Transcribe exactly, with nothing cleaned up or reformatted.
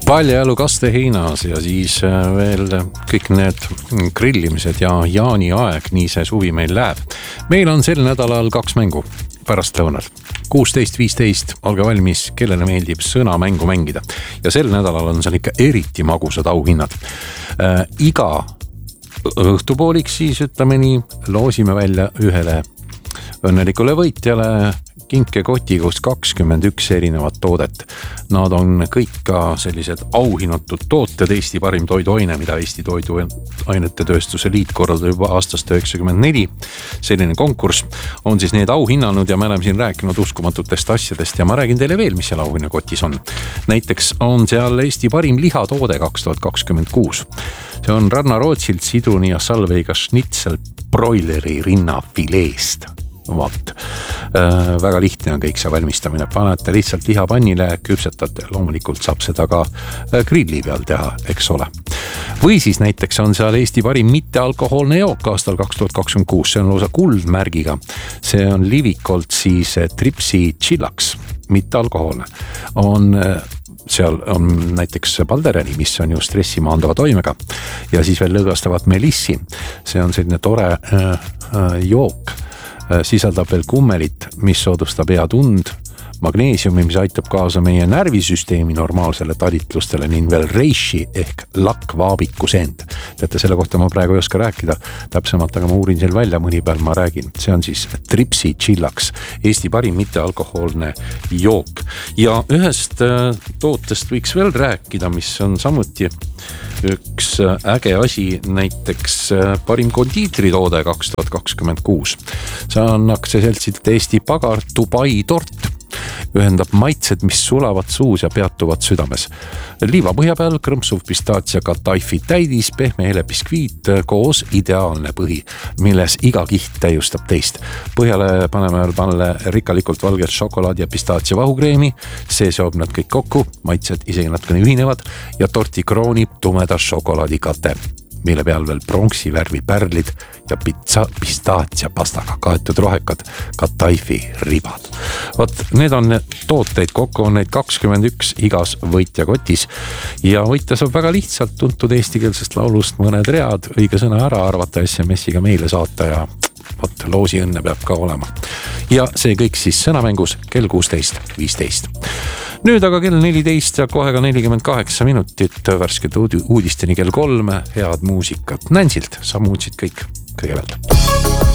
Paljajalu kaste heinas ja siis veel kõik need grillimised ja jaani aeg, nii see suvi meil läheb. Meil on sel nädalal kaks mängu pärast lõunal. kuusteist viisteist, olge valmis, kellele meeldib sõnamängu mängida. Ja sel nädalal on seal ikka eriti magusad auhinnad. Äh, iga õhtupooliks siis ütleme nii, loosime välja ühele õnnelikule võitjale kinkekoti, kus kakskümmend üks erinevat toodet. Nad on kõik ka sellised auhinnatud tooted, Eesti parim toiduaine, mida Eesti Toiduainete Tööstuse Liit korraldab juba aastast üheksakümmend neli. Selline konkurss on siis need auhinnanud ja me oleme siin rääkinud uskumatutest asjadest ja ma räägin teile veel, mis seal auhinnakotis on. Näiteks on seal Eesti parim lihatoode kaks tuhat kakskümmend kuus. See on Ranna Rootsilt sidruni ja salveiga schnitzel broileri rinnafileest. Vaat. Äh, väga lihtne on kõik see valmistamine. Panete lihtsalt liha pannile, küpsetate. Loomulikult saab seda ka grilli peal teha, eks ole. Või siis näiteks on seal Eesti parim mittealkohoolne jook aastal kaks tuhat kakskümmend kuus. See on lausa kuldmärgiga. See on Livikolt siis Tripsi Chillaks, mittealkohoolne. On seal on näiteks Baldereni, mis on ju stressi maandava toimega ja siis veel lõõgastavat melissi. See on selline tore äh, äh, jook. Sisaldab veel kummelit, mis soodustab hea tund, magneesiumi, mis aitab kaasa meie närvisüsteemi normaalsele talitlustele, ning veel reishi ehk lakkvaabikusend. Teate, selle kohta ma praegu ei oska rääkida täpsemalt, aga ma uurin seal välja mõni päev, ma räägin. See on siis Tripsi Chillaks, Eesti parim mittealkohoolne jook. Ja ühest tootest võiks veel rääkida, mis on samuti üks äge asi, näiteks parim kondiitritoode kaks tuhat kakskümmend kuus. See on aktsiaseltsilt Eesti Pagar Dubai tort. Ühendab maitsed, mis sulavad suus ja peatuvad südames. Liiva põhja peal krõmpsuv pistaatsia kataifi täidis, pehme hele biskviit koos ideaalne põhi, milles iga kiht täiustab teist. Põhjale paneme panle rikkalikult valget šokolaad ja pistaatsia vahukreemi. See seob nad kõik kokku, maitsed isegi natkene ühinevad ja torti kroonib tumeda šokolaadikate, mille peal veel pronksi värvi pärlid ja pizza, pistaatsia pastaga kaetud rohekad kataifi ribad. Vot, need on tooteid, kokku on neid kakskümmend üks igas võitjakotis ja võitja saab väga lihtsalt tuntud eestikeelsest laulust mõned read, õige sõna ära arvata, S M S-iga meile saata ja vot, loosi õnne peab ka olema. Ja see kõik siis sõnamängus kell kuusteist viisteist. Nüüd aga kell neliteist ja kohe ka nelikümmend kaheksa minutit värsket uudisteni kell kolm, head muusikat Nänsilt, sa muutsid kõik kõigepealt.